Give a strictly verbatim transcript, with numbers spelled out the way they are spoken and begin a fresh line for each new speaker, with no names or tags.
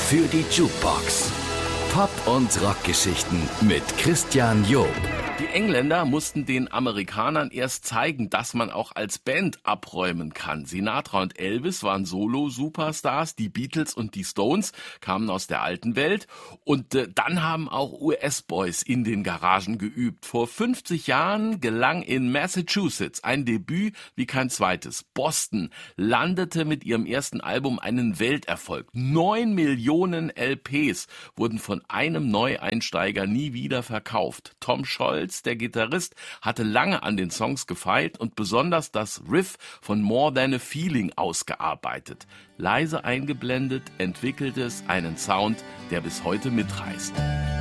für die Jukebox. Pop- und Rockgeschichten mit Christian Job.
Die Engländer mussten den Amerikanern erst zeigen, dass man auch als Band abräumen kann. Sinatra und Elvis waren Solo-Superstars, die Beatles und die Stones kamen aus der alten Welt. Und äh, dann haben auch U S-Boys in den Garagen geübt. Vor fünfzig Jahren gelang in Massachusetts ein Debüt wie kein zweites. Boston landete mit ihrem ersten Album einen Welterfolg. Neun Millionen L Ps wurden von einem Neueinsteiger nie wieder verkauft. Tom Scholz, der Gitarrist, hatte lange an den Songs gefeilt und besonders das Riff von More Than a Feeling ausgearbeitet. Leise eingeblendet entwickelte es einen Sound, der bis heute mitreißt.